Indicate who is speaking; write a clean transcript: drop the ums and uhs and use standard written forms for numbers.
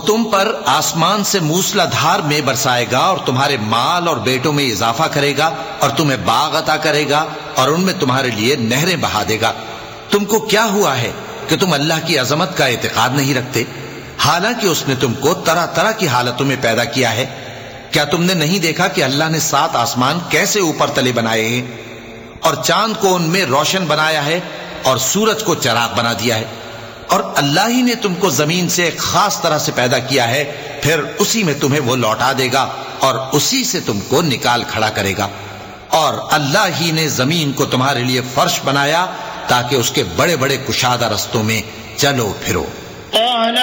Speaker 1: तुम पर आसमान से मूसलाधार में बरसाएगा और तुम्हारे माल और बेटों में इजाफा करेगा और तुम्हें बाग अता करेगा और उनमें तुम्हारे लिए नहरें बहा देगा। तुमको क्या हुआ है कि तुम अल्लाह की अजमत का एतकाद नहीं रखते, हालांकि उसने तुमको तरह तरह की हालतों में पैदा किया है। क्या तुमने नहीं देखा कि अल्लाह ने 7 आसमान कैसे ऊपर तले बनाए हैं और चांद को उनमें रोशन बनाया है और सूरज को चराग बना दिया है। और अल्लाह ही ने तुमको जमीन से एक खास तरह से पैदा किया है, फिर उसी में तुम्हें वो लौटा देगा और उसी से तुमको निकाल खड़ा करेगा। और अल्लाह ही ने जमीन को तुम्हारे लिए फर्श बनाया ताकि उसके बड़े बड़े कुशादा रस्तों में चलो फिरो।